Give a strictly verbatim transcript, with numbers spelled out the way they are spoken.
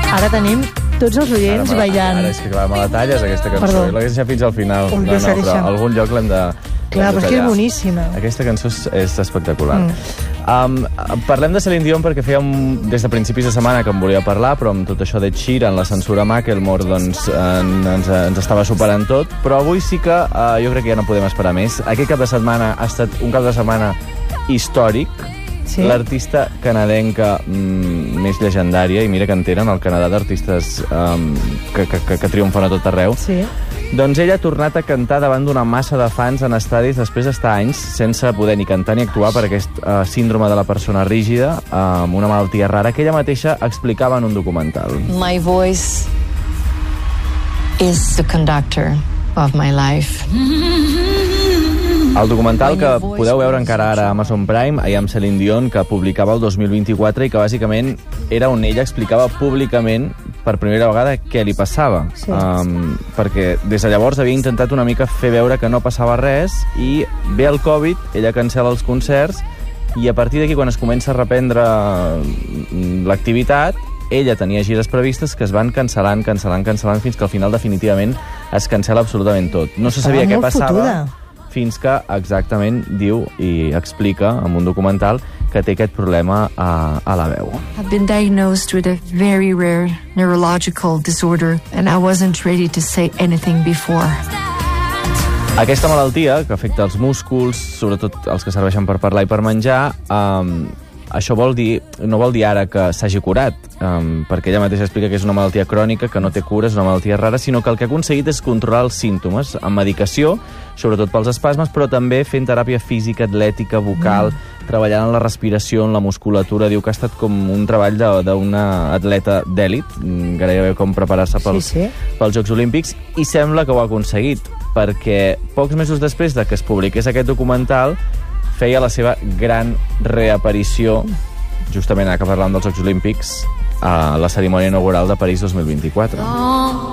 Ara tenim tots els oients Ara, ballant. Ara és que clar, me la talles, aquesta cançó. Perdó. I l'hagués deixat fins al final. Ui, no, no, s'ha però deixat. a algun lloc l'hem de... Clar, però és que és boníssima. Aquesta cançó és, és espectacular. Mm. Um, parlem de Celine Dion perquè feia un, des de principis de setmana que em volia parlar, però amb tot això de Sheeran, la censura Macklemore, doncs en, ens, ens estava superant tot. Però avui sí que uh, jo crec que ja no podem esperar més. Aquest cap de setmana ha estat un cap de setmana històric. Sí? L'artista canadenca mm, més llegendària, i mira que en tenen al Canadà d'artistes um, que, que, que, que triomfen a tot arreu. Sí. Doncs ella ha tornat a cantar davant d'una massa de fans en estadis després d'estar anys sense poder ni cantar ni actuar per aquest uh, síndrome de la persona rígida, uh, amb una malaltia rara que ella mateixa explicava en un documental. My voice is the conductor of my life. El documental que podeu veure encara ara a Amazon Prime, I Am Celine Dion, que publicava el dos mil vint-i-quatre i que bàsicament era on ella explicava públicament per primera vegada què li passava. Sí. Um, perquè des de llavors havia intentat una mica fer veure que no passava res i ve el Covid, ella cancel·la els concerts i a partir d'aquí, quan es comença a reprendre l'activitat, ella tenia gires previstes que es van cancel·lant, cancel·lant, cancel·lant, fins que al final definitivament es cancel·la absolutament tot. No se sabia què passava. Fotuda. Fins que exactament diu i explica en un documental que té aquest problema a, a la veu. I've been diagnosed with a very rare neurological disorder and I wasn't ready to say anything before. Aquesta malaltia, que afecta els músculs, sobretot els que serveixen per parlar i per menjar, um, això vol dir, no vol dir ara que s'hagi curat, um, perquè ella mateixa explica que és una malaltia crònica, que no té cura, és una malaltia rara, sinó que el que ha aconseguit és controlar els símptomes amb medicació, sobretot pels espasmes, però també fent teràpia física, atlètica, vocal, mm. treballant en la respiració, en la musculatura. Diu que ha estat com un treball d'una atleta d'èlit, gairebé com preparar-se pels, sí, sí. pels Jocs Olímpics, i sembla que ho ha aconseguit, perquè pocs mesos després de que es publiqués aquest documental, feia la seva gran reaparició, justament ara que parlàvem dels Jocs Olímpics, a la cerimònia inaugural de París dos mil vint-i-quatre.